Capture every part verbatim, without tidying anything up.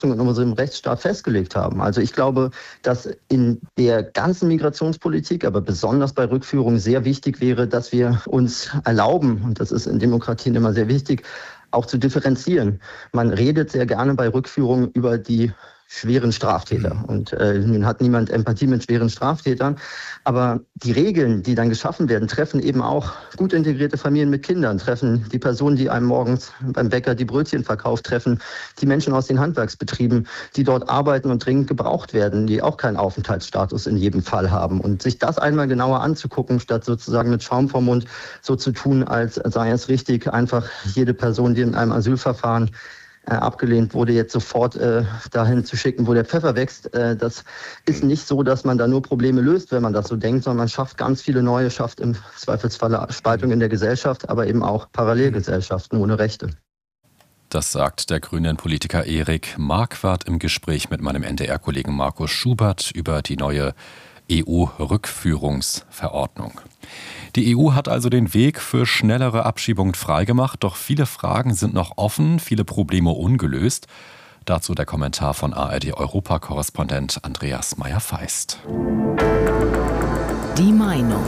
in unserem Rechtsstaat festgelegt haben. Also ich glaube, dass in der ganzen Migrationspolitik, aber besonders bei Rückführung sehr wichtig wäre, dass wir uns erlauben, und das ist in Demokratien immer sehr wichtig, auch zu differenzieren. Man redet sehr gerne bei Rückführung über die schweren Straftäter. Und äh, nun hat niemand Empathie mit schweren Straftätern. Aber die Regeln, die dann geschaffen werden, treffen eben auch gut integrierte Familien mit Kindern, treffen die Person, die einem morgens beim Bäcker die Brötchen verkauft, treffen die Menschen aus den Handwerksbetrieben, die dort arbeiten und dringend gebraucht werden, die auch keinen Aufenthaltsstatus in jedem Fall haben. Und sich das einmal genauer anzugucken, statt sozusagen mit Schaum vom Mund so zu tun, als sei es richtig, einfach jede Person, die in einem Asylverfahren Äh, abgelehnt wurde, jetzt sofort äh, dahin zu schicken, wo der Pfeffer wächst. Äh, das ist nicht so, dass man da nur Probleme löst, wenn man das so denkt, sondern man schafft ganz viele neue, schafft im Zweifelsfalle Spaltung in der Gesellschaft, aber eben auch Parallelgesellschaften ohne Rechte. Das sagt der grünen Politiker Erik Marquardt im Gespräch mit meinem N D R-Kollegen Markus Schubert über die neue E U-Rückführungsverordnung. Die E U hat also den Weg für schnellere Abschiebungen freigemacht, doch viele Fragen sind noch offen, viele Probleme ungelöst. Dazu der Kommentar von A R D-Europa-Korrespondent Andreas Meyer-Feist. Die Meinung.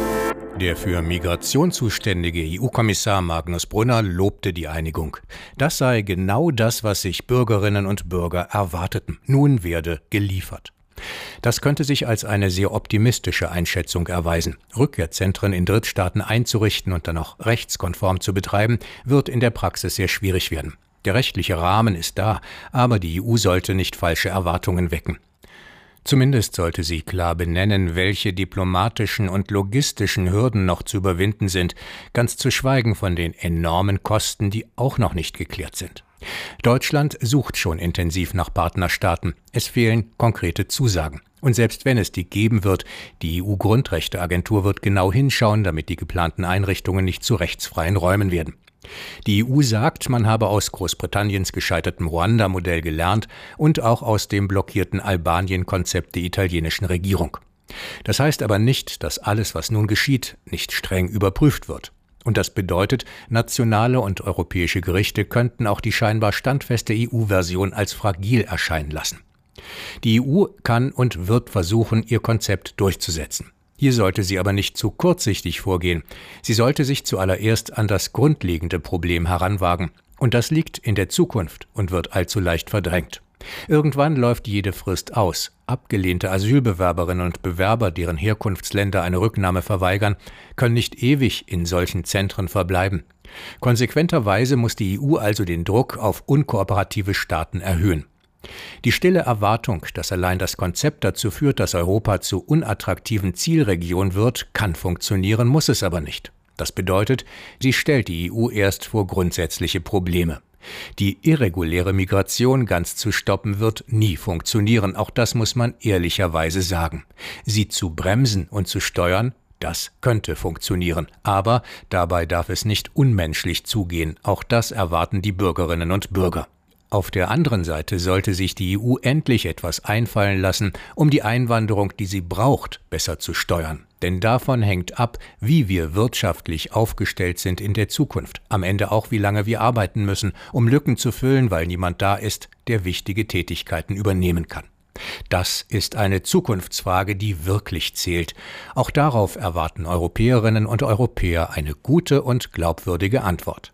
Der für Migration zuständige E U-Kommissar Magnus Brunner lobte die Einigung. Das sei genau das, was sich Bürgerinnen und Bürger erwarteten. Nun werde geliefert. Das könnte sich als eine sehr optimistische Einschätzung erweisen. Rückkehrzentren in Drittstaaten einzurichten und dann auch rechtskonform zu betreiben, wird in der Praxis sehr schwierig werden. Der rechtliche Rahmen ist da, aber die E U sollte nicht falsche Erwartungen wecken. Zumindest sollte sie klar benennen, welche diplomatischen und logistischen Hürden noch zu überwinden sind, ganz zu schweigen von den enormen Kosten, die auch noch nicht geklärt sind. Deutschland sucht schon intensiv nach Partnerstaaten. Es fehlen konkrete Zusagen. Und selbst wenn es die geben wird, die E U-Grundrechteagentur wird genau hinschauen, damit die geplanten Einrichtungen nicht zu rechtsfreien Räumen werden. Die E U sagt, man habe aus Großbritanniens gescheitertem Ruanda-Modell gelernt und auch aus dem blockierten Albanien-Konzept der italienischen Regierung. Das heißt aber nicht, dass alles, was nun geschieht, nicht streng überprüft wird. Und das bedeutet, nationale und europäische Gerichte könnten auch die scheinbar standfeste E U-Version als fragil erscheinen lassen. Die E U kann und wird versuchen, ihr Konzept durchzusetzen. Hier sollte sie aber nicht zu kurzsichtig vorgehen. Sie sollte sich zuallererst an das grundlegende Problem heranwagen. Und das liegt in der Zukunft und wird allzu leicht verdrängt. Irgendwann läuft jede Frist aus. Abgelehnte Asylbewerberinnen und Bewerber, deren Herkunftsländer eine Rücknahme verweigern, können nicht ewig in solchen Zentren verbleiben. Konsequenterweise muss die E U also den Druck auf unkooperative Staaten erhöhen. Die stille Erwartung, dass allein das Konzept dazu führt, dass Europa zu unattraktiven Zielregion wird, kann funktionieren, muss es aber nicht. Das bedeutet, sie stellt die E U erst vor grundsätzliche Probleme. Die irreguläre Migration ganz zu stoppen, wird nie funktionieren. Auch das muss man ehrlicherweise sagen. Sie zu bremsen und zu steuern, das könnte funktionieren. Aber dabei darf es nicht unmenschlich zugehen. Auch das erwarten die Bürgerinnen und Bürger. Auf der anderen Seite sollte sich die E U endlich etwas einfallen lassen, um die Einwanderung, die sie braucht, besser zu steuern. Denn davon hängt ab, wie wir wirtschaftlich aufgestellt sind in der Zukunft. Am Ende auch, wie lange wir arbeiten müssen, um Lücken zu füllen, weil niemand da ist, der wichtige Tätigkeiten übernehmen kann. Das ist eine Zukunftsfrage, die wirklich zählt. Auch darauf erwarten Europäerinnen und Europäer eine gute und glaubwürdige Antwort.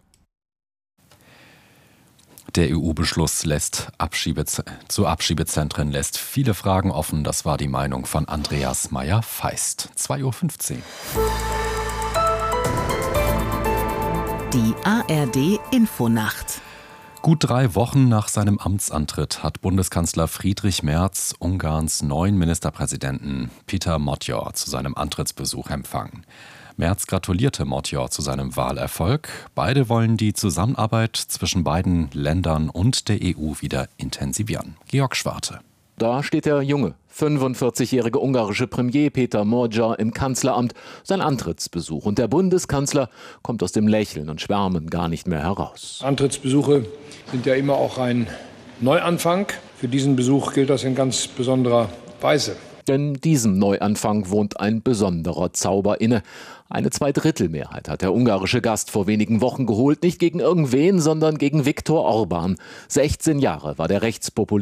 Der E U-Beschluss lässt Abschiebe, zu Abschiebezentren lässt viele Fragen offen. Das war die Meinung von Andreas Meyer-Feist. zwei Uhr fünfzehn. Die A R D-Infonacht. Gut drei Wochen nach seinem Amtsantritt hat Bundeskanzler Friedrich Merz Ungarns neuen Ministerpräsidenten Péter Matthar zu seinem Antrittsbesuch empfangen. Merz gratulierte Matthar zu seinem Wahlerfolg. Beide wollen die Zusammenarbeit zwischen beiden Ländern und der E U wieder intensivieren. Georg Schwarte. Da steht der junge, fünfundvierzigjährige ungarische Premier Péter Matthar im Kanzleramt, sein Antrittsbesuch. Und der Bundeskanzler kommt aus dem Lächeln und Schwärmen gar nicht mehr heraus. Antrittsbesuche sind ja immer auch ein Neuanfang. Für diesen Besuch gilt das in ganz besonderer Weise. Denn diesem Neuanfang wohnt ein besonderer Zauber inne. Eine Zweidrittelmehrheit hat der ungarische Gast vor wenigen Wochen geholt, nicht gegen irgendwen, sondern gegen Viktor Orbán. sechzehn Jahre war der Rechtspopulist